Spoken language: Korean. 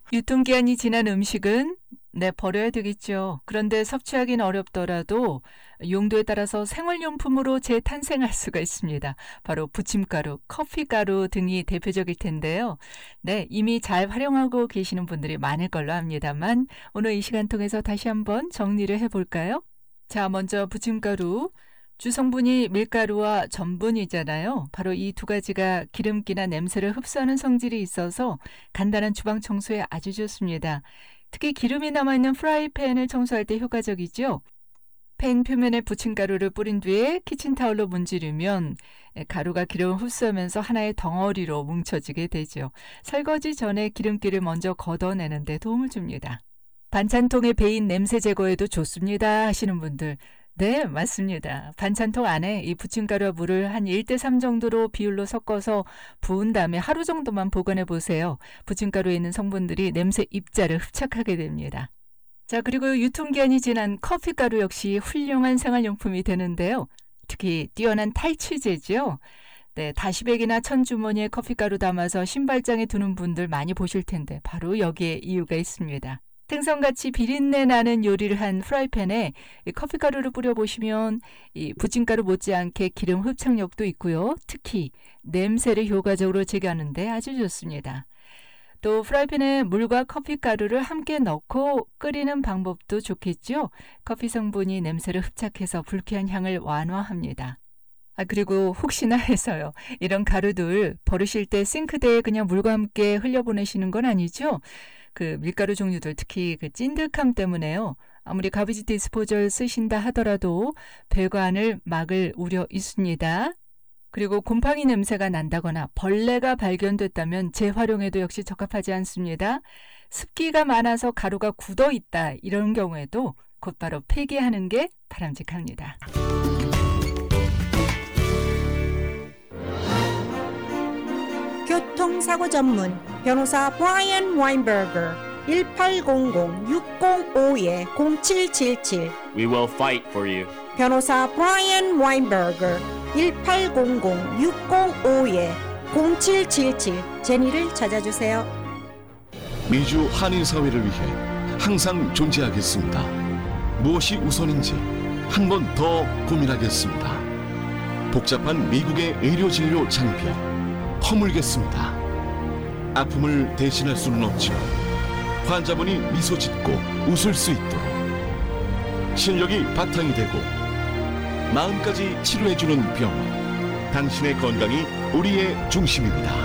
유통기한이 지난 음식은 버려야 되겠죠. 그런데 섭취하기는 어렵더라도 용도에 따라서 생활용품으로 재탄생할 수가 있습니다. 바로 부침가루, 커피가루 등이 대표적일 텐데요. 이미 잘 활용하고 계시는 분들이 많을 걸로 압니다만 오늘 이 시간 통해서 다시 한번 정리를 해볼까요? 자, 먼저 부침가루. 주성분이 밀가루와 전분이잖아요. 바로 이 두 가지가 기름기나 냄새를 흡수하는 성질이 있어서 간단한 주방 청소에 아주 좋습니다. 특히 기름이 남아있는 프라이팬을 청소할 때 효과적이죠. 팬 표면에 부침가루를 뿌린 뒤에 키친타올로 문지르면 가루가 기름을 흡수하면서 하나의 덩어리로 뭉쳐지게 되죠. 설거지 전에 기름기를 먼저 걷어내는 데 도움을 줍니다. 반찬통에 배인 냄새 제거에도 좋습니다 하시는 분들, 네, 맞습니다. 반찬통 안에 이 부침가루와 물을 한 1:3 정도로 비율로 섞어서 부은 다음에 하루 정도만 보관해 보세요. 부침가루에 있는 성분들이 냄새 입자를 흡착하게 됩니다. 자, 그리고 유통기한이 지난 커피가루 역시 훌륭한 생활용품이 되는데요. 특히 뛰어난 탈취제죠. 다시백이나 천주머니에 커피가루 담아서 신발장에 두는 분들 많이 보실 텐데 바로 여기에 이유가 있습니다. 생선같이 비린내 나는 요리를 한 프라이팬에 이 커피가루를 뿌려보시면 이 부침가루 못지않게 기름 흡착력도 있고요. 특히 냄새를 효과적으로 제거하는 데 아주 좋습니다. 또 프라이팬에 물과 커피가루를 함께 넣고 끓이는 방법도 좋겠죠. 커피 성분이 냄새를 흡착해서 불쾌한 향을 완화합니다. 그리고 혹시나 해서요. 이런 가루들 버리실 때 싱크대에 그냥 물과 함께 흘려보내시는 건 아니죠? 그 밀가루 종류들 특히 그 찐득함 때문에요. 아무리 가비지 디스포저를 쓰신다 하더라도 배관을 막을 우려 있습니다. 그리고 곰팡이 냄새가 난다거나 벌레가 발견됐다면 재활용에도 역시 적합하지 않습니다. 습기가 많아서 가루가 굳어 있다 이런 경우에도 곧바로 폐기하는 게 바람직합니다. 교통사고 전문 변호사 브라이언 와인버거 1800-605-0777 We will fight for you. 변호사 브라이언 와인버거 1800-605-0777 제니를 찾아주세요. 미주 한인사회를 위해 항상 존재하겠습니다. 무엇이 우선인지 한 번 더 고민하겠습니다. 복잡한 미국의 의료진료 장벽 허물겠습니다. 아픔을 대신할 수는 없지만 환자분이 미소 짓고 웃을 수 있도록 실력이 바탕이 되고 마음까지 치료해주는 병원, 당신의 건강이 우리의 중심입니다.